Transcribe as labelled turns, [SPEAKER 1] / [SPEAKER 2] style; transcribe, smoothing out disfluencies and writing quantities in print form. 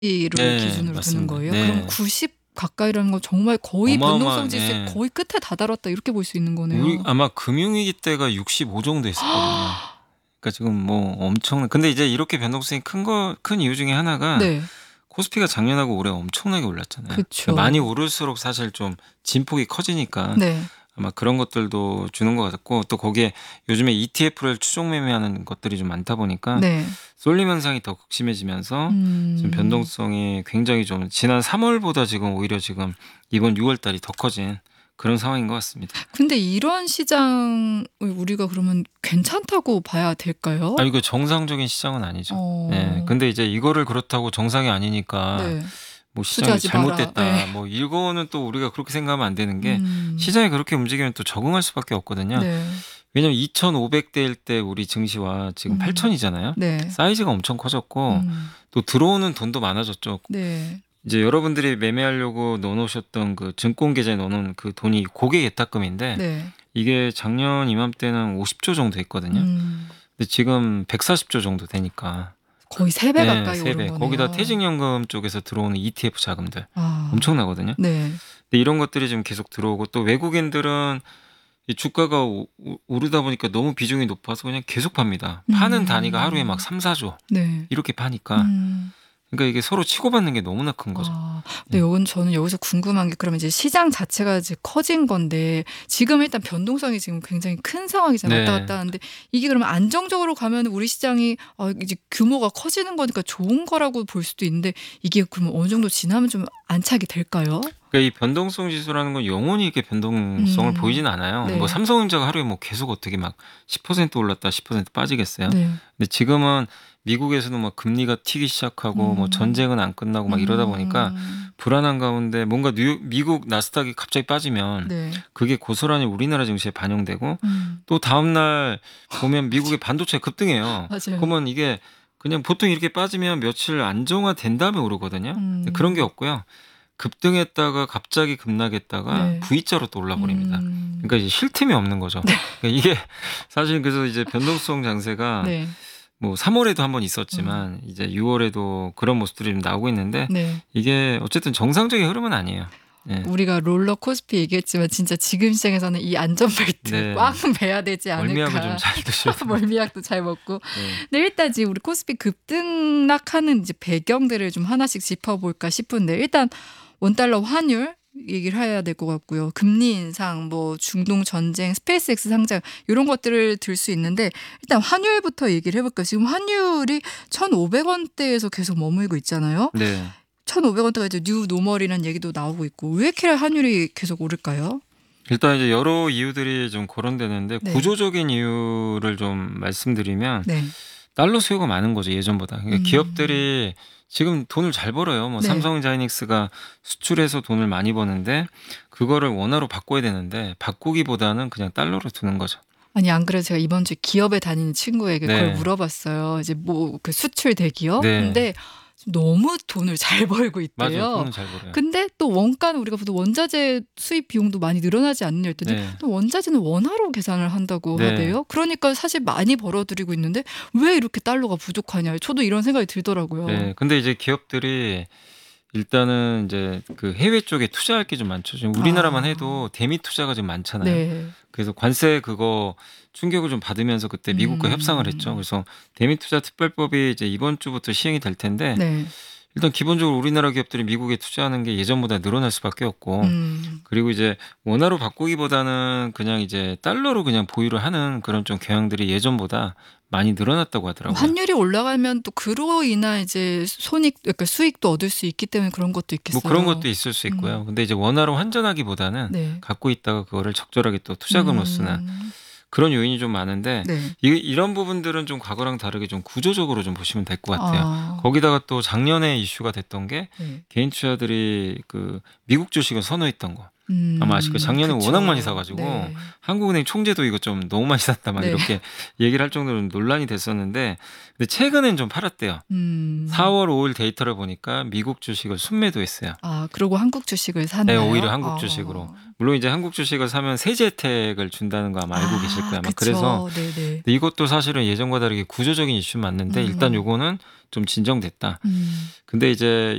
[SPEAKER 1] 를
[SPEAKER 2] 네.
[SPEAKER 1] 기준으로 두는
[SPEAKER 2] 맞습니다.
[SPEAKER 1] 거예요? 그럼
[SPEAKER 2] 네.
[SPEAKER 1] 90 가까이라는 건 정말 거의 변동성
[SPEAKER 2] 어마어마한
[SPEAKER 1] 지수의
[SPEAKER 2] 예.
[SPEAKER 1] 거의 끝에 다다랐다 이렇게 볼 수 있는
[SPEAKER 2] 우리
[SPEAKER 1] 거네요.
[SPEAKER 2] 아마 금융위기 때가 65 정도 했었거든요. 그러니까 지금 뭐 엄청난 근데 이제 이렇게 변동성이 큰 이유 중에 하나가
[SPEAKER 1] 네.
[SPEAKER 2] 코스피가 작년하고 올해 엄청나게 올랐잖아요. 그러니까 많이
[SPEAKER 1] 그쵸.
[SPEAKER 2] 오를수록 사실 좀 진폭이 커지니까
[SPEAKER 1] 네.
[SPEAKER 2] 아마 그런 것들도 주는 것 같고 또 거기에 요즘에 ETF를 추종 매매하는 것들이 좀 많다 보니까
[SPEAKER 1] 네.
[SPEAKER 2] 쏠림 현상이 더 극심해지면서 지금
[SPEAKER 1] 음.
[SPEAKER 2] 변동성이 굉장히 좀 지난 3월보다 지금 오히려 지금 이번 6월 달이 더 커진 그런 상황인 것 같습니다.
[SPEAKER 1] 근데 이런 시장을 우리가 그러면 괜찮다고 봐야 될까요?
[SPEAKER 2] 아 이거 정상적인 시장은 아니죠. 예.
[SPEAKER 1] 어.
[SPEAKER 2] 근데 이제 이거를 그렇다고 정상이 아니니까
[SPEAKER 1] 네.
[SPEAKER 2] 뭐 '시장이
[SPEAKER 1] 투자하지 마라. 예.
[SPEAKER 2] 잘못됐다.' 뭐 이거는 또 우리가 그렇게 생각하면 안 되는 게
[SPEAKER 1] 음.
[SPEAKER 2] 시장이 그렇게 움직이면 또 적응할 수밖에 없거든요.
[SPEAKER 1] 네.
[SPEAKER 2] 왜냐면 2,500대일 때 우리 증시와 지금
[SPEAKER 1] 음.
[SPEAKER 2] 8,000이잖아요.
[SPEAKER 1] 네.
[SPEAKER 2] 사이즈가 엄청 커졌고
[SPEAKER 1] 음.
[SPEAKER 2] 또 들어오는 돈도 많아졌죠.
[SPEAKER 1] 네.
[SPEAKER 2] 이제 여러분들이 매매하려고 넣어 놓으셨던 그 증권 계좌에 넣어 놓은 그 돈이 고객 예탁금인데
[SPEAKER 1] 네.
[SPEAKER 2] 이게 작년 이맘때는 50조 정도 했거든요.
[SPEAKER 1] 음.
[SPEAKER 2] 근데 지금 140조 정도 되니까
[SPEAKER 1] 거의 3배
[SPEAKER 2] 예
[SPEAKER 1] 가까이
[SPEAKER 2] 3
[SPEAKER 1] 오른
[SPEAKER 2] 배. 거기다
[SPEAKER 1] 거네요.
[SPEAKER 2] 퇴직연금 쪽에서 들어오는 ETF 자금들
[SPEAKER 1] 아.
[SPEAKER 2] 엄청나거든요.
[SPEAKER 1] 네.
[SPEAKER 2] 근데 이런 것들이 지금 계속 들어오고 또 외국인들은 이 주가가 오르다 보니까 너무 비중이 높아서 그냥 계속 팝니다. 파는 단위가 하루에 막
[SPEAKER 1] 음.
[SPEAKER 2] 3-4조
[SPEAKER 1] 네.
[SPEAKER 2] 이렇게 파니까
[SPEAKER 1] 음.
[SPEAKER 2] 그러니까 이게 서로 치고받는 게 너무나 큰 거죠.
[SPEAKER 1] 아. 근데
[SPEAKER 2] 네.
[SPEAKER 1] 요건 저는 여기서 궁금한 게 그러면 이제 시장 자체가 이제 커진 건데 지금 일단 변동성이 지금 굉장히 큰 상황이잖아요. 왔다
[SPEAKER 2] 네.
[SPEAKER 1] 갔다 하는데 이게 그러면 안정적으로 가면 우리 시장이 이제 규모가 커지는 거니까 좋은 거라고 볼 수도 있는데 이게 그러면 어느 정도 지나면 좀 안착이 될까요?
[SPEAKER 2] 그러니까 이 변동성 지수라는 건 영원히 이렇게 변동성을
[SPEAKER 1] 음.
[SPEAKER 2] 보이진 않아요. 뭐
[SPEAKER 1] 네.
[SPEAKER 2] 삼성전자가 하루에 뭐 계속 어떻게 막 10% 올랐다 10% 빠지겠어요.
[SPEAKER 1] 네.
[SPEAKER 2] 근데 지금은 미국에서도 막 금리가 튀기 시작하고 뭐
[SPEAKER 1] 음.
[SPEAKER 2] 전쟁은 안 끝나고 막 이러다 보니까
[SPEAKER 1] 음.
[SPEAKER 2] 불안한 가운데 뭔가 미국 나스닥이 갑자기 빠지면
[SPEAKER 1] 네.
[SPEAKER 2] 그게 고스란히 우리나라 증시에 반영되고
[SPEAKER 1] 음.
[SPEAKER 2] 또 다음날 보면 미국의 반도체가 급등해요.
[SPEAKER 1] 맞아요.
[SPEAKER 2] 그러면 이게 그냥 보통 이렇게 빠지면 며칠 안정화된 다음에 오르거든요. 근데 그런 게
[SPEAKER 1] 음.
[SPEAKER 2] 없고요. 급등했다가 갑자기 급락했다가
[SPEAKER 1] 네.
[SPEAKER 2] V자로 또 올라버립니다.
[SPEAKER 1] 음.
[SPEAKER 2] 그러니까 이제 쉴 틈이 없는 거죠. 그러니까 이게 사실 그래서 이제 변동성 장세가
[SPEAKER 1] 네.
[SPEAKER 2] 뭐 3월에도 한번
[SPEAKER 1] 음.
[SPEAKER 2] 있었지만 이제 6월에도 그런 모습들이 좀 나오고 있는데
[SPEAKER 1] 네.
[SPEAKER 2] 이게 어쨌든 정상적인 흐름은 아니에요. 예.
[SPEAKER 1] 우리가 롤러코스피 얘기했지만 진짜 지금 시장에서는 이 안전벨트
[SPEAKER 2] 네.
[SPEAKER 1] 꽉 매야 되지
[SPEAKER 2] 멀미약을 좀
[SPEAKER 1] 않을까.
[SPEAKER 2] 잘 드셔야 됩니다.
[SPEAKER 1] 멀미약도 잘 먹고.
[SPEAKER 2] 네.
[SPEAKER 1] 근데 일단 지금 우리 코스피 급등락하는 이제 배경들을 좀 하나씩 짚어볼까 싶은데 일단 원달러 환율 얘기를 해야 될 것 같고요. 금리 인상, 뭐 중동 전쟁, 스페이스X 상장 이런 것들을 들 수 있는데 일단 환율부터 얘기를 해볼까요? 지금 환율이 1,500원대에서 계속 머물고 있잖아요.
[SPEAKER 2] 네.
[SPEAKER 1] 1,500원대가 이제 뉴 노멀이라는 얘기도 나오고 있고 왜 이렇게 환율이 계속 오를까요?
[SPEAKER 2] 일단 이제 여러 이유들이 좀 거론되는데
[SPEAKER 1] 네.
[SPEAKER 2] 구조적인 이유를 좀 말씀드리면
[SPEAKER 1] 네.
[SPEAKER 2] 달러 수요가 많은 거죠 예전보다. 그러니까
[SPEAKER 1] 음.
[SPEAKER 2] 기업들이 지금 돈을 잘 벌어요. 뭐
[SPEAKER 1] 네.
[SPEAKER 2] 삼성자이닉스가 수출해서 돈을 많이 버는데 그거를 원화로 바꿔야 되는데 바꾸기보다는 그냥 달러로 두는 거죠.
[SPEAKER 1] 아니 안 그래도 제가 이번 주에 기업에 다니는 친구에게 그걸
[SPEAKER 2] 네.
[SPEAKER 1] 물어봤어요. 이제 뭐 그 수출 대기업?
[SPEAKER 2] 네.
[SPEAKER 1] 근데 너무 돈을 잘 벌고
[SPEAKER 2] 맞아요.
[SPEAKER 1] 있대요.
[SPEAKER 2] 돈은 잘 벌어요.
[SPEAKER 1] 근데 또 원가는 우리가 보통 원자재 수입 비용도 많이 늘어나지 않느냐 했더니
[SPEAKER 2] 네.
[SPEAKER 1] 또 원자재는 원화로 계산을 한다고
[SPEAKER 2] 네.
[SPEAKER 1] 하대요. 그러니까 사실 많이 벌어들이고 있는데 왜 이렇게 달러가 부족하냐. 저도 이런 생각이 들더라고요.
[SPEAKER 2] 네. 근데 이제 기업들이 일단은 이제 그 해외 쪽에 투자할 게 좀 많죠. 지금 우리나라만 해도 대미 투자가 지금 많잖아요.
[SPEAKER 1] 네.
[SPEAKER 2] 그래서 관세 그거 충격을 좀 받으면서 그때 미국과 협상을 했죠. 그래서 대미 투자 특별법이 이제 이번 주부터 시행이 될 텐데
[SPEAKER 1] 네.
[SPEAKER 2] 일단 기본적으로 우리나라 기업들이 미국에 투자하는 게 예전보다 늘어날 수밖에 없고 그리고 이제 원화로 바꾸기보다는 그냥 이제 달러로 그냥 보유를 하는 그런 좀 경향들이 예전보다 많이 늘어났다고 하더라고요.
[SPEAKER 1] 환율이 올라가면 또 그로 인한 이제 그러니까 수익도 얻을 수 있기 때문에 그런 것도 있겠어요.
[SPEAKER 2] 뭐 그런 것도 있을 수 있고요. 근데 이제 원화로 환전하기보다는
[SPEAKER 1] 네.
[SPEAKER 2] 갖고 있다가 그거를 적절하게 또 투자금으로 쓰는 그런 요인이 좀 많은데
[SPEAKER 1] 네.
[SPEAKER 2] 이런 부분들은 좀 과거랑 다르게 좀 구조적으로 좀 보시면 될 것 같아요.
[SPEAKER 1] 아.
[SPEAKER 2] 거기다가 또 작년에 이슈가 됐던 게
[SPEAKER 1] 네.
[SPEAKER 2] 개인 투자들이 그 미국 주식을 선호했던 거. 아마 아실 거예요. 작년에
[SPEAKER 1] 그쵸.
[SPEAKER 2] 워낙 많이 사가지고
[SPEAKER 1] 네.
[SPEAKER 2] 한국은행 총재도 이거 좀 너무 많이 샀다 막
[SPEAKER 1] 네.
[SPEAKER 2] 이렇게 얘기를 할 정도로 논란이 됐었는데, 근데 최근엔 좀 팔았대요. 4월 5일 데이터를 보니까 미국 주식을 순매도했어요.
[SPEAKER 1] 아, 그리고 한국 주식을
[SPEAKER 2] 네,
[SPEAKER 1] 샀나요?
[SPEAKER 2] 오히려 한국 주식으로. 물론 이제 한국 주식을 사면 세제 혜택을 준다는 거 아마 알고 계실 거예요. 아마
[SPEAKER 1] 그쵸.
[SPEAKER 2] 그래서
[SPEAKER 1] 네네.
[SPEAKER 2] 근데 이것도 사실은 예전과 다르게 구조적인 이슈 맞는데 일단 요거는 좀 진정됐다.
[SPEAKER 1] 음.
[SPEAKER 2] 근데 이제